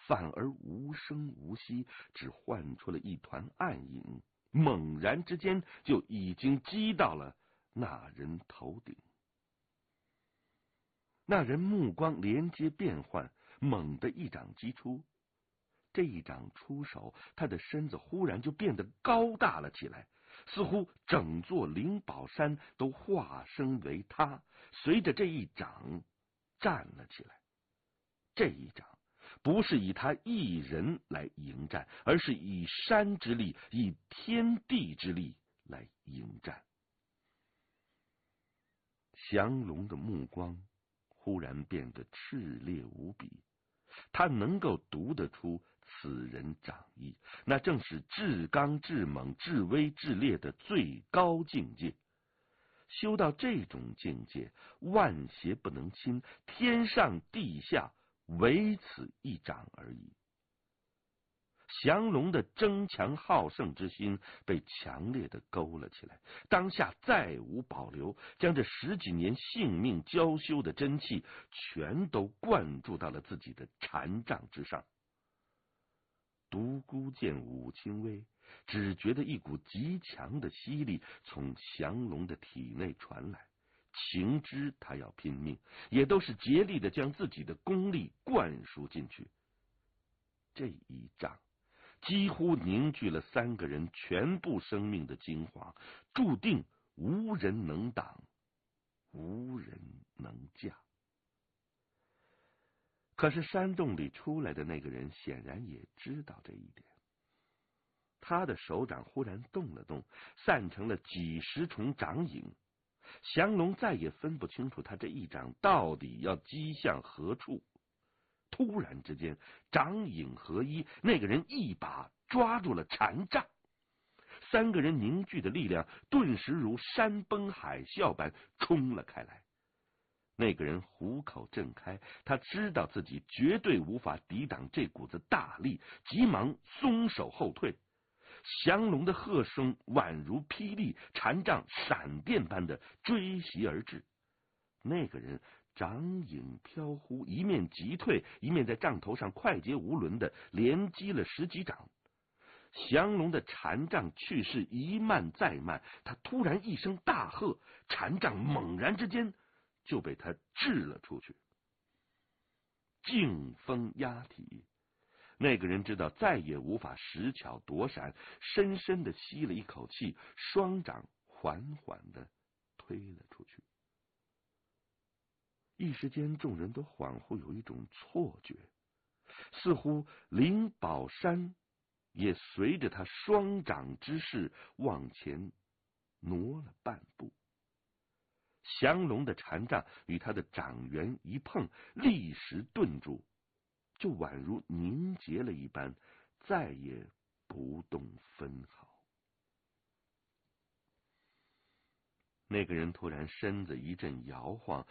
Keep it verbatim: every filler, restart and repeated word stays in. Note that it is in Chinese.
反而无声无息，只唤出了一团暗影，猛然之间就已经击到了那人头顶。那人目光连接变换，猛地一掌击出。这一掌出手，他的身子忽然就变得高大了起来，似乎整座灵宝山都化身为他，随着这一掌站了起来。这一掌不是以他一人来迎战，而是以山之力，以天地之力来迎战。降龙的目光忽然变得炽烈无比，他能够读得出此人掌意，那正是至刚至猛、至威至烈的最高境界。修到这种境界，万邪不能侵，天上地下唯此一掌而已。降龙的争强好胜之心被强烈的勾了起来，当下再无保留，将这十几年性命交修的真气全都灌注到了自己的禅杖之上。独孤见武轻微，只觉得一股极强的吸力从降龙的体内传来，情知他要拼命，也都是竭力的将自己的功力灌输进去。这一仗几乎凝聚了三个人全部生命的精华，注定无人能挡，无人能架。可是山洞里出来的那个人显然也知道这一点，他的手掌忽然动了动，散成了几十重掌影。降龙再也分不清楚他这一掌到底要击向何处。突然之间，掌影合一，那个人一把抓住了禅杖，三个人凝聚的力量顿时如山崩海啸般冲了开来。那个人虎口震开，他知道自己绝对无法抵挡这股子大力，急忙松手后退。降龙的喝声宛如霹雳，禅杖闪电般的追袭而至。那个人掌影飘忽，一面急退，一面在杖头上快捷无伦的连击了十几掌。降龙的禅杖去势一慢再慢，他突然一声大喝，禅杖猛然之间就被他掷了出去。劲风压体，那个人知道再也无法使巧躲闪，深深的吸了一口气，双掌缓缓的推了出去。一时间，众人都恍惚有一种错觉，似乎灵宝山也随着他双掌之势往前挪了半步。降龙的禅杖与他的掌缘一碰，立时顿住，就宛如凝结了一般，再也不动分毫。那个人突然身子一阵摇晃，